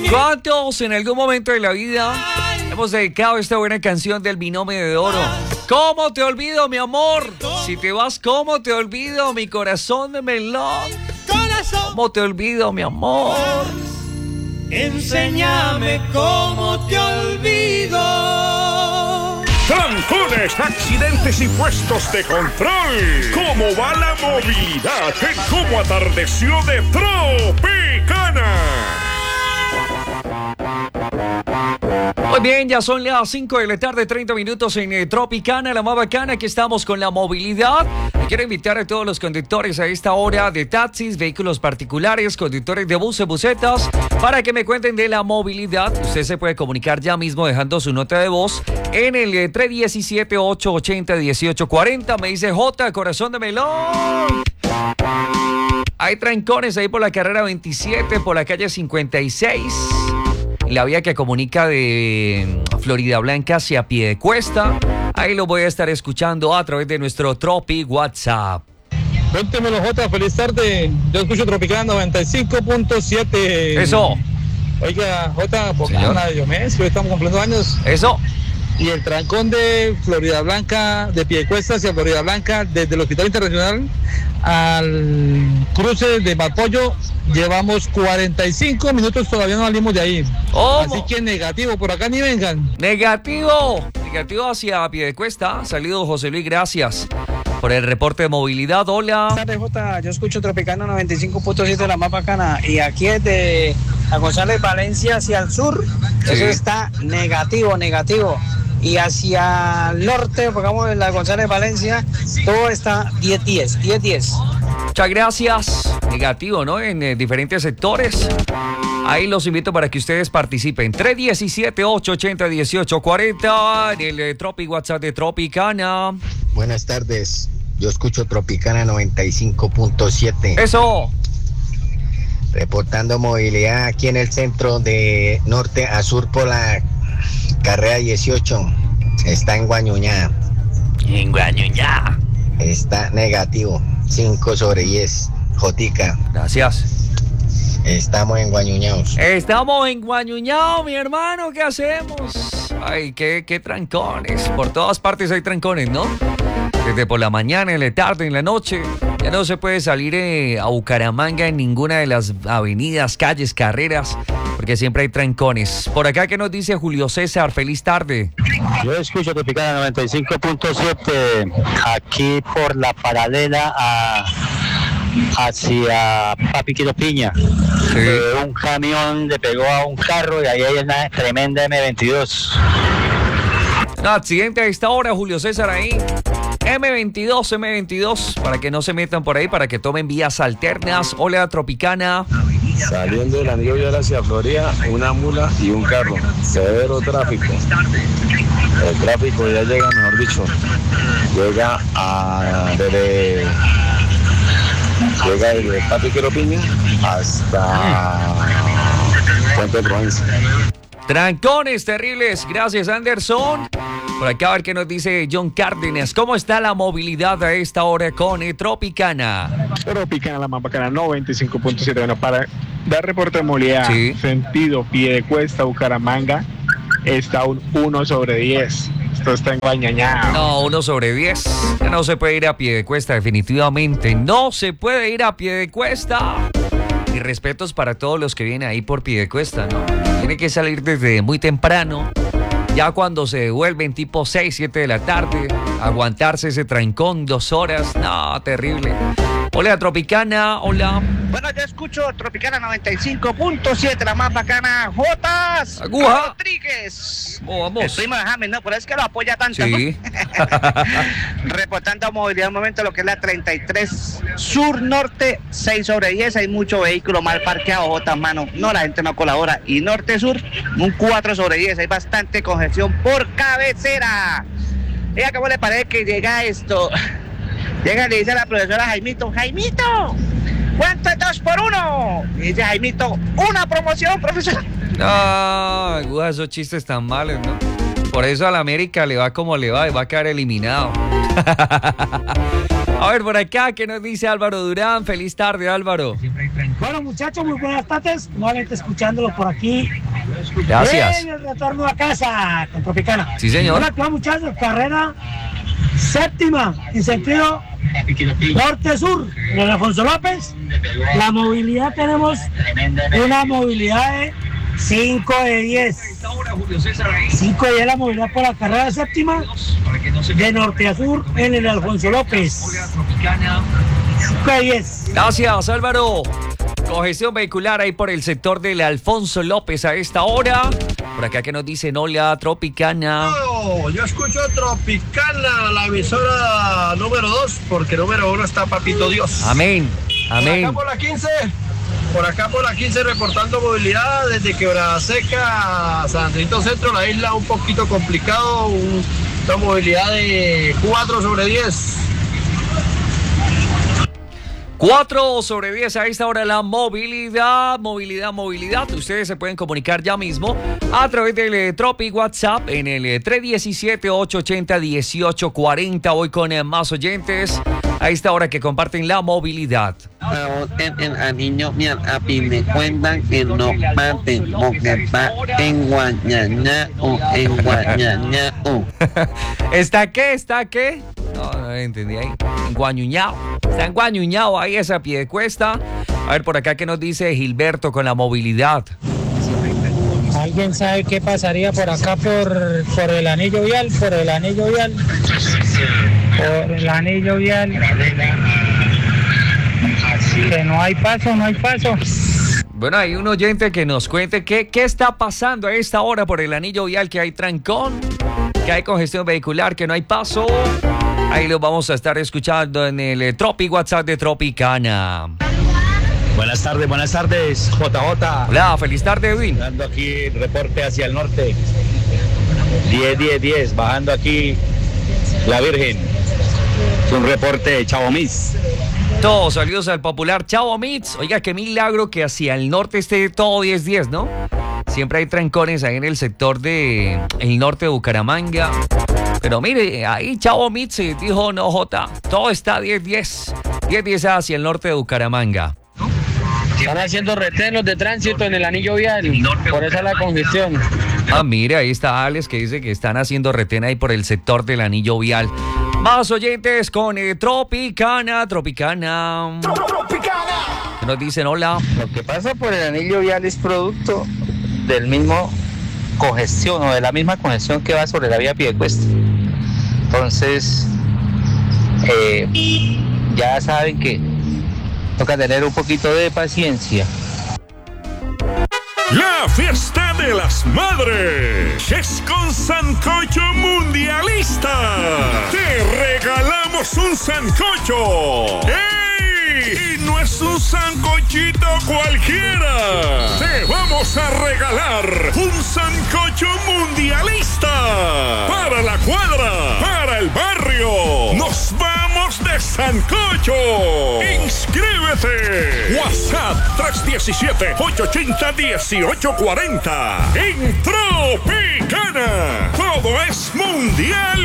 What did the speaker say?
¿Cuántos en algún momento de la vida hemos dedicado esta buena canción del binomio de oro? ¿Cómo te olvido, mi amor? Si te vas, ¿cómo te olvido, mi corazón de melón? ¿Cómo te olvido, mi amor? Enséñame cómo te olvido. Trancones, accidentes y puestos de control. ¿Cómo va la movilidad en cómo atardeció de Tropicana? Muy bien, ya son las 5 de la tarde, 30 minutos en Tropicana, la más bacana. Aquí estamos con la movilidad. Y quiero invitar a todos los conductores a esta hora de taxis, vehículos particulares, conductores de buses, busetas, para que me cuenten de la movilidad. Usted se puede comunicar ya mismo dejando su nota de voz en el 317-880-1840. Me dice J, corazón de melón. Hay trancones ahí por la carrera 27, por la calle 56. La vía que comunica de Florida Blanca hacia Piedecuesta. Ahí lo voy a estar escuchando a través de nuestro Tropi WhatsApp. Cuéntemelo, Jota, feliz tarde. Yo escucho Tropicana 95.7. Eso. Oiga, Jota, porque de Diomedes, que hoy estamos cumpliendo años. Eso. Y el trancón de Florida Blanca, de Piedecuesta hacia Florida Blanca, desde el Hospital Internacional al cruce de Malpollo, llevamos 45 minutos, todavía no salimos de ahí. ¿Cómo? Así que negativo, por acá ni vengan. Negativo hacia Piedecuesta. Saludos, José Luis, gracias por el reporte de movilidad. Hola. Buenas tardes, Jota. Yo escucho Tropicana 95.7, la más bacana. Y aquí es de a González Valencia hacia el sur, sí. Eso está negativo. Y hacia el norte, pongamos en la González Valencia, todo está 10-10. Muchas gracias. Negativo, ¿no? En diferentes sectores. Ahí los invito para que ustedes participen. 317-880-1840 en el Tropi WhatsApp de Tropicana. Buenas tardes. Yo escucho Tropicana 95.7. Eso. Reportando movilidad aquí en el centro de norte a sur por la carrera 18. Está en Guañuñá. En Guañuñá. Está negativo. 5/10. Jotica. Gracias. Estamos en Guañuñaos. Estamos en Guañuñao, mi hermano. ¿Qué hacemos? Ay, qué trancones. Por todas partes hay trancones, ¿no? Desde por la mañana, en la tarde, en la noche. Ya no se puede salir a Bucaramanga en ninguna de las avenidas, calles, carreras, porque siempre hay trancones. Por acá, ¿qué nos dice Julio César? Feliz tarde. Yo escucho Tropicana 95.7 aquí por la paralela hacia Papi Quito Piña. Sí. Un camión le pegó a un carro y ahí hay una tremenda M22. Un accidente a esta hora, Julio César, ahí. M22, para que no se metan por ahí, para que tomen vías alternas. Hola, Tropicana. Saliendo del anillo vial hacia Florida, una mula y un carro. Severo tráfico. El tráfico ya llega, mejor dicho, llega desde Papi Queropiña hasta Puente de Provincia. Trancones terribles. Gracias, Anderson. Por acá a ver qué nos dice John Cárdenas. ¿Cómo está la movilidad a esta hora con Tropicana? Tropicana, la más bacana, 95.7. Bueno, para dar reporte de movilidad, sí. Sentido Piedecuesta, Bucaramanga, está un 1/10. Esto está en Guañañá. No, 1/10. Ya no se puede ir a Piedecuesta, definitivamente. No se puede ir a Piedecuesta. Y respetos para todos los que vienen ahí por Piedecuesta, ¿no? Tiene que salir desde muy temprano. Ya cuando se devuelven tipo 6, 7 de la tarde, aguantarse ese trancón 2 horas, no, terrible. Hola, Tropicana, hola. Bueno, yo escucho Tropicana 95.7, la más bacana. Jotas Aguja Rodríguez. Oh, vamos. El primo de James, no, pero es que lo apoya tanto. Sí. ¿No? Reportando movilidad, un momento, lo que es la 33 Sur-Norte, 6/10. Hay mucho vehículo mal parqueado, Jotas, mano. No, la gente no colabora. Y Norte-Sur, un 4/10. Hay bastante congestión por cabecera. Oiga, ¿cómo le parece que llega esto? Llega y le dice a la profesora Jaimito, ¿cuánto es 2 por 1? Y dice Jaimito, una promoción, profesor. No, esos chistes tan malos, ¿no? Por eso a la América le va como le va y va a quedar eliminado. A ver, por acá, ¿qué nos dice Álvaro Durán? Feliz tarde, Álvaro. Bueno, muchachos, muy buenas tardes. Nuevamente escuchándolos por aquí. Gracias. En el retorno a casa con Tropicana. Sí, señor. Hola, ¿qué muchachos? Carrera séptima en sentido norte-sur en el Alfonso López. La movilidad, tenemos una movilidad de 5 de 10. 5 de 10 la movilidad por la carrera séptima de norte a sur en el Alfonso López. 5 de 10. Gracias, Álvaro. Congestión vehicular ahí por el sector del Alfonso López a esta hora. Por acá que nos dicen hola, Tropicana. No, yo escucho Tropicana, la emisora número 2, porque número 1 está Papito Dios. Amén, amén. Por acá por la 15 reportando movilidad desde Quebrada Seca a San Andrito Centro, la isla un poquito complicado, una movilidad de 4 sobre 10. 4 sobre 10 a esta hora la movilidad. Ustedes se pueden comunicar ya mismo a través del Tropi WhatsApp en el 317-880-1840. Hoy con más oyentes a esta hora que comparten la movilidad. En Anillo, a mí me cuentan que no maten porque está en Guañañao, en Guañañao. ¿Está qué? No entendí ahí. En Guañuñao. Está en Guañuñao, ahí esa Piedecuesta. A ver, por acá, ¿qué nos dice Gilberto con la movilidad? ¿Alguien sabe qué pasaría por acá por el anillo vial? Por el anillo vial. Que no hay paso. Bueno, hay un oyente que nos cuente qué está pasando a esta hora por el anillo vial, que hay trancón, que hay congestión vehicular, que no hay paso. Ahí lo vamos a estar escuchando en el Tropi WhatsApp de Tropicana. Buenas tardes, JJ. Hola, feliz tarde, Edwin. Dando aquí reporte hacia el norte. 10, bajando aquí La Virgen. Es un reporte de Chavo Mix. Todos saludos al popular Chavo Mix. Oiga, qué milagro que hacia el norte esté todo 10, ¿no? Siempre hay trancones ahí en el sector de el norte de Bucaramanga. Pero mire, ahí Chavo Mix dijo, no, Jota, todo está 10 hacia el norte de Bucaramanga. Están haciendo retenes de tránsito en el anillo vial, por eso la congestión. Ah, mire, ahí está Alex que dice que están haciendo retén ahí por el sector del anillo vial. Más oyentes con Tropicana. Nos dicen hola. Lo que pasa por el anillo vial es producto del mismo congestión o de la misma congestión que va sobre la vía Piedecuesta. Entonces, ya saben que toca tener un poquito de paciencia. La fiesta de las madres es con Sancocho Mundialista. Te regalamos un sancocho. ¡Ey! Y no es un sancochito cualquiera. Te vamos a regalar un sancocho mundialista. Para la cuadra, para el barrio. Nos vamos de sancocho. ¡Inscríbete! WhatsApp 317-880-1840. En Tropicana. Todo es mundial